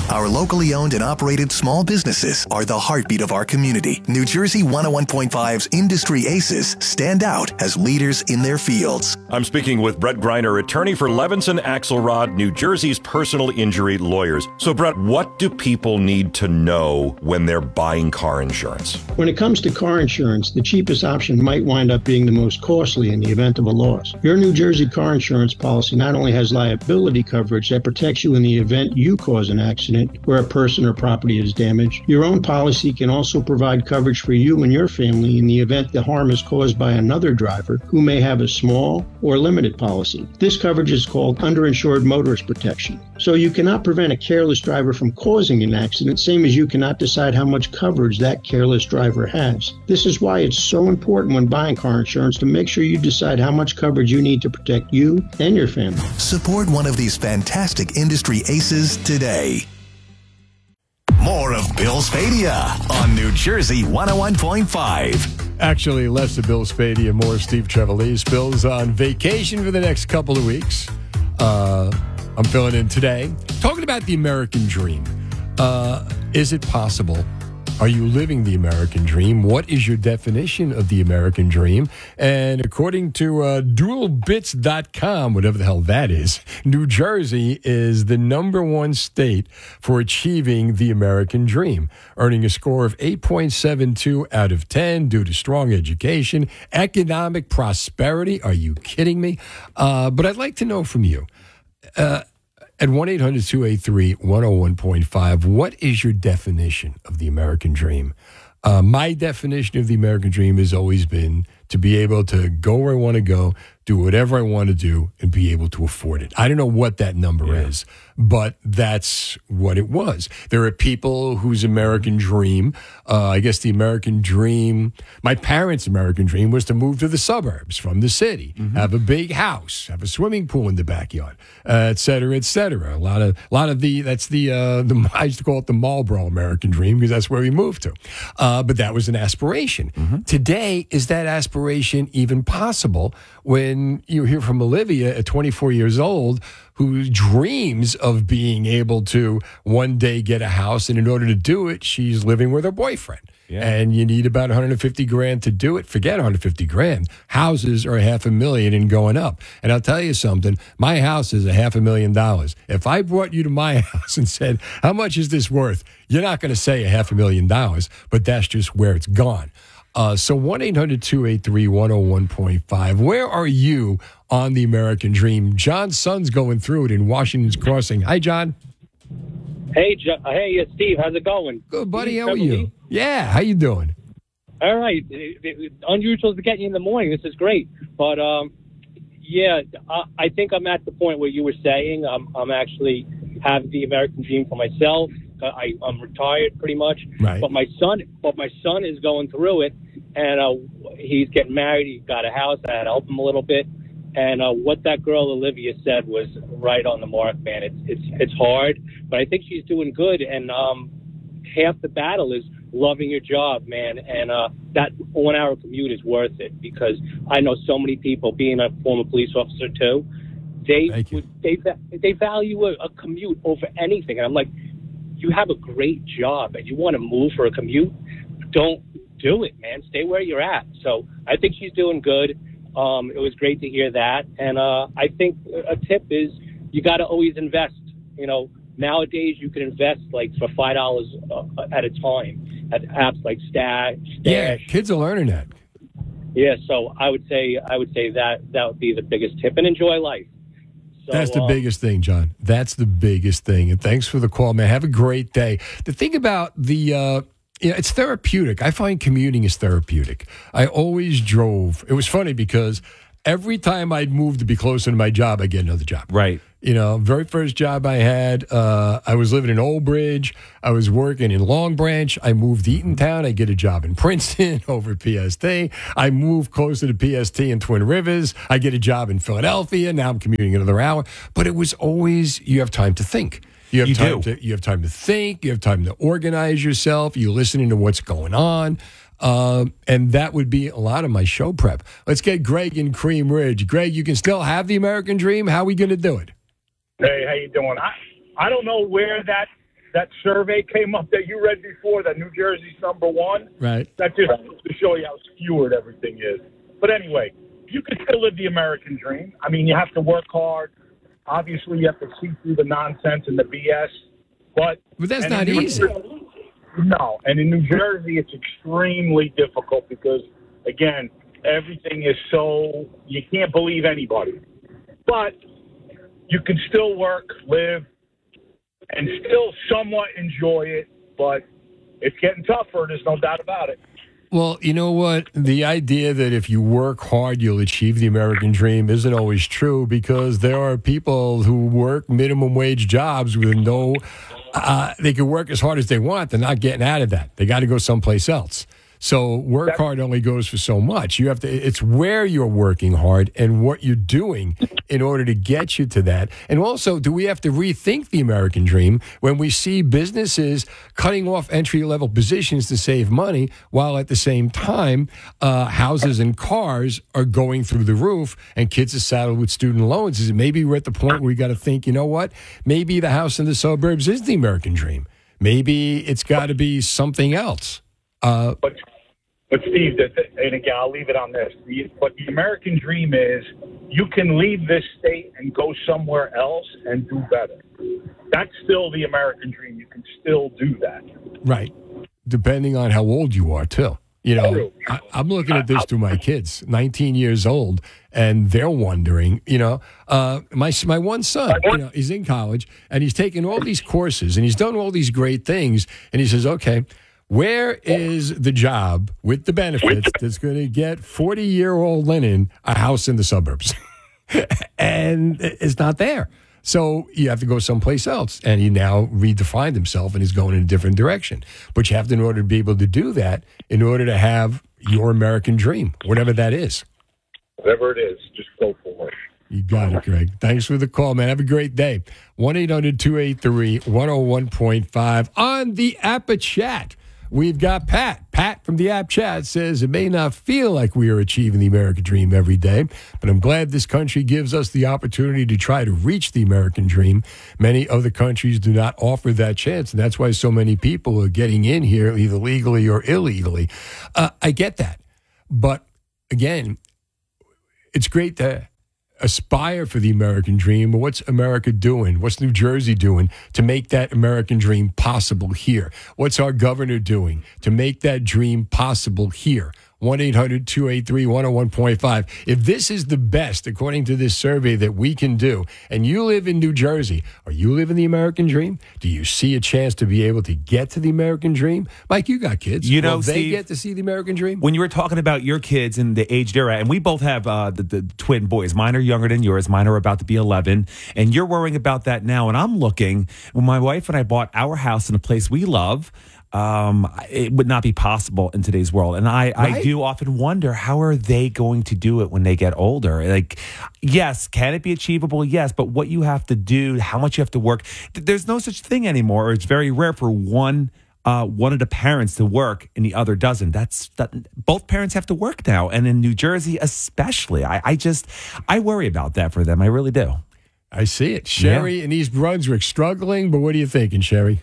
Our locally owned and operated small businesses are the heartbeat of our community. New Jersey 101.5's Industry Aces stand out as leaders in their fields. I'm speaking with Brett Greiner, attorney for Levinson Axelrod, New Jersey's personal injury lawyers. So, Brett, what do people need to know when they're buying car insurance? When it comes to car insurance, the cheapest option might wind up being the most costly in the event of a loss. Your New Jersey car insurance policy not only has liability coverage that protects you in the event you cause an accident where a person or property is damaged, your own policy can also provide coverage for you and your family in the event the harm is caused by another driver who may have a small or limited policy. This coverage is called underinsured motorist protection. So you cannot prevent a careless driver from causing an accident, same as you cannot decide how much coverage that careless driver has. This is why it's so important when buying car insurance to make sure you decide how much coverage you need to protect you and your family. Support one of these fantastic industry aces today. More of Bill Spadia on New Jersey 101.5. Actually, less of Bill Spadia, more of Steve Trevelise. Bill's on vacation for the next couple of weeks. I'm filling in today. Talking about the American dream. Is it possible? Are you living the American dream? What is your definition of the American dream? And according to dualbits.com, whatever the hell that is, New Jersey is the number one state for achieving the American dream, earning a score of 8.72 out of 10 due to strong education, economic prosperity. Are you kidding me? But I'd like to know from you. At 1-800-283-101.5, what is your definition of the American dream? My definition of the American dream has always been to be able to go where I want to go, do whatever I want to do, and be able to afford it. I don't know what that number is, but that's what it was. There are people whose American dream, I guess the American dream, my parents' American dream was to move to the suburbs from the city, have a big house, have a swimming pool in the backyard, et cetera, et cetera. A lot of that's the I used to call it the Marlboro American dream because that's where we moved to. But that was an aspiration. Today, is that aspiration even possible when you hear from Olivia at 24 years old who dreams of being able to one day get a house, and in order to do it, she's living with her boyfriend. Yeah. And you need about $150,000 to do it. Forget $150,000. Houses are $500,000 and going up. And I'll tell you something, my house is $500,000. If I brought you to my house and said, how much is this worth? You're not going to say $500,000, but that's just where it's gone. So 1-800-283-101.5. Where are you on the American dream? John's son's going through it in Washington's Crossing. Hi, John. Hey, Steve. How's it going? Good, buddy. How are you? Yeah, how you doing? All right. Unusual to get you in the morning. This is great. But, I think I'm at the point where you were saying I'm actually have the American dream for myself. I'm retired pretty much, right. But my son is going through it, and he's getting married. He's got a house. I had to help him a little bit, and what that girl Olivia said was right on the mark, man. It's hard, but I think she's doing good, and half the battle is loving your job, man, and that 1 hour commute is worth it because I know so many people, being a former police officer too, they value a commute over anything, and I'm like, you have a great job and you want to move for a commute, don't do it, man. Stay where you're at. So I think she's doing good. It was great to hear that. And I think a tip is you got to always invest. You know, nowadays you can invest like for $5 at a time at apps like Stash. Yeah, kids are learning that. Yeah, so I would say that would be the biggest tip, and enjoy life. So, that's the biggest thing, John. That's the biggest thing. And thanks for the call, man. Have a great day. The thing about it's therapeutic. I find commuting is therapeutic. I always drove. It was funny because every time I'd move to be closer to my job, I'd get another job. Right. You know, very first job I had, I was living in Old Bridge. I was working in Long Branch. I moved to Eatontown. I get a job in Princeton over at PST. I moved closer to PST in Twin Rivers. I get a job in Philadelphia. Now I'm commuting another hour. But it was always, you have time to think. You have time to think. You have time to organize yourself. You're listening to what's going on. And that would be a lot of my show prep. Let's get Greg in Cream Ridge. Greg, you can still have the American dream. How are we going to do it? Hey, how you doing? I don't know where that that survey came up that you read before, that New Jersey's #1. Right. That just to show you how skewered everything is. But anyway, you can still live the American dream. I mean, you have to work hard. Obviously, you have to see through the nonsense and the BS. But that's not easy. No. And in New Jersey, it's extremely difficult because, again, everything is so, you can't believe anybody. But you can still work, live, and still somewhat enjoy it. But it's getting tougher. There's no doubt about it. Well, you know what? The idea that if you work hard, you'll achieve the American dream isn't always true, because there are people who work minimum wage jobs with no, they can work as hard as they want. They're not getting out of that. They got to go someplace else. So work hard only goes for so much. You have to, it's where you're working hard and what you're doing in order to get you to that. And also, do we have to rethink the American dream when we see businesses cutting off entry-level positions to save money, while at the same time, houses and cars are going through the roof and kids are saddled with student loans? Is it maybe we're at the point where we got to think, you know what? Maybe the house in the suburbs is the American dream. Maybe it's got to be something else. But Steve, and again, I'll leave it on this. But the American dream is you can leave this state and go somewhere else and do better. That's still the American dream. You can still do that. Right. Depending on how old you are, too. You know, I'm looking at this through my kids, 19 years old, and they're wondering, you know, my one son, you know, he's in college, and he's taken all these courses, and he's done all these great things, and he says, okay, where is the job with the benefits that's going to get 40-year-old Lennon a house in the suburbs? And it's not there. So you have to go someplace else. And he now redefined himself and is going in a different direction. But you have to, in order to be able to do that, in order to have your American dream, whatever that is. Whatever it is, just go for it. You got it, Greg. Thanks for the call, man. Have a great day. 1-800-283-101.5 on the App Chat. We've got Pat. Pat from the App Chat says, it may not feel like we are achieving the American dream every day, but I'm glad this country gives us the opportunity to try to reach the American dream. Many other countries do not offer that chance, and that's why so many people are getting in here either legally or illegally. I get that. But again, it's great to aspire for the American dream, but what's America doing? What's New Jersey doing to make that American dream possible here? What's our governor doing to make that dream possible here? 1-800-283-101.5. If this is the best, according to this survey, that we can do, and you live in New Jersey, are you living the American dream? Do you see a chance to be able to get to the American dream? Mike, you got kids. You know, will they Steve, get to see the American dream? When you were talking about your kids and the age they're at, and we both have the twin boys. Mine are younger than yours. Mine are about to be 11. And you're worrying about that now. And I'm looking, when my wife and I bought our house in a place we love, it would not be possible in today's world. And I do often wonder, how are they going to do it when they get older? Like, yes, can it be achievable? Yes, but what you have to do, how much you have to work, there's no such thing anymore. It's very rare for one of the parents to work and the other doesn't. Both parents have to work now. And in New Jersey especially, I worry about that for them. I really do. I see it. Sherry in East Brunswick struggling, but what are you thinking, Sherry?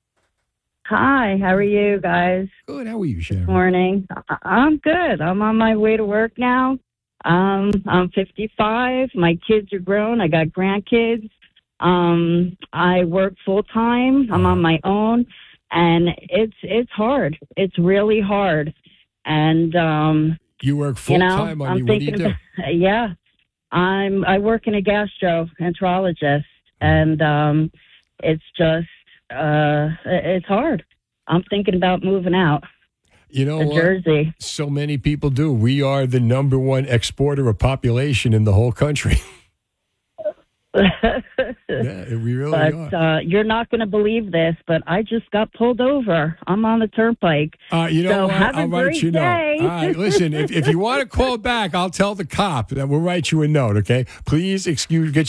Hi, how are you guys? Good. How are you, Sherry? Morning. I'm good. I'm on my way to work now. I'm 55. My kids are grown. I got grandkids. I work full time. I'm on my own, and it's hard. It's really hard. And you work full time on you. What do you do? Yeah, I work in a gastroenterologist, and it's just. It's hard. I'm thinking about moving out. You know what? Jersey. So many people do. We are the #1 exporter of population in the whole country. Yeah, we really are. You're not going to believe this, but I just got pulled over. I'm on the turnpike. You know what? Have a great day. All right, listen, if you want to call back, I'll tell the cop that we'll write you a note, okay? Please get